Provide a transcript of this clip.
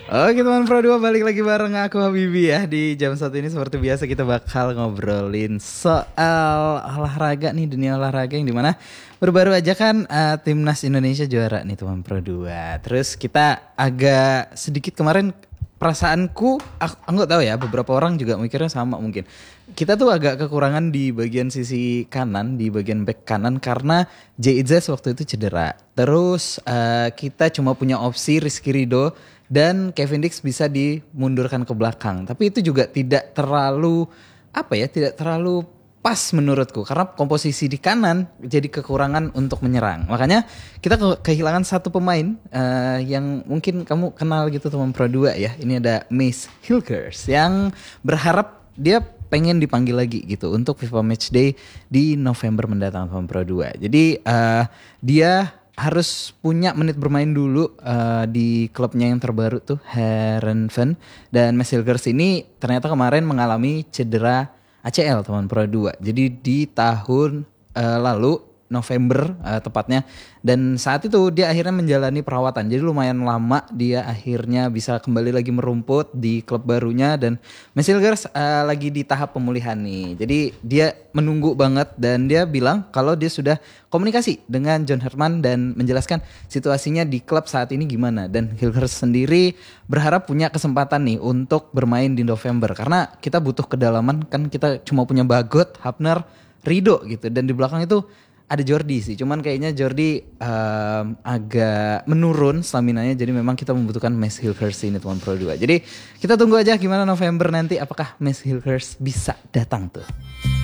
Oke teman Pro 2 balik lagi bareng aku Habibi ya. Di jam satu ini seperti biasa kita bakal ngobrolin soal olahraga nih, dunia olahraga yang dimana baru-baru aja kan timnas Indonesia juara nih teman Pro 2. Terus kita agak sedikit kemarin perasaanku, aku nggak tahu ya, beberapa orang juga mikirnya sama mungkin. Kita tuh agak kekurangan di bagian sisi kanan, di bagian back kanan karena J.Izas waktu itu cedera. Terus kita cuma punya opsi Rizky Ridho dan Kevin Dix bisa dimundurkan ke belakang. Tapi itu juga tidak terlalu tidak terlalu pas menurutku karena komposisi di kanan jadi kekurangan untuk menyerang. Makanya kita kehilangan satu pemain yang mungkin kamu kenal gitu teman Pro 2 ya. Ini ada Mace Hilgers yang berharap dia pengen dipanggil lagi gitu untuk FIFA Matchday di November mendatang teman Pro 2. Jadi dia harus punya menit bermain dulu di klubnya yang terbaru tuh Heerenveen, dan Mace Hilgers ini ternyata kemarin mengalami cedera ACL teman Pro 2. Jadi di tahun lalu November tepatnya, dan saat itu dia akhirnya menjalani perawatan. Jadi lumayan lama dia akhirnya bisa kembali lagi merumput di klub barunya, dan Mace Hilgers lagi di tahap pemulihan nih. Jadi dia menunggu banget dan dia bilang kalau dia sudah komunikasi dengan John Herman dan menjelaskan situasinya di klub saat ini gimana, dan Hilgers sendiri berharap punya kesempatan nih untuk bermain di November karena kita butuh kedalaman, kan kita cuma punya Bagot, Hapner, Ridho gitu, dan di belakang itu ada Jordi sih, cuman kayaknya Jordi agak menurun staminanya, jadi memang kita membutuhkan Mace Hilgers ini teman Pro 2. Jadi kita tunggu aja gimana November nanti, apakah Mace Hilgers bisa datang tuh.